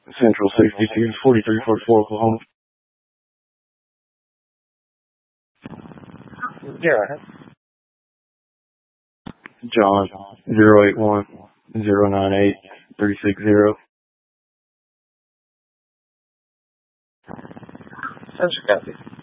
Central 62, 4344 Oklahoma. Yeah. John, 081-098-360. That's a copy.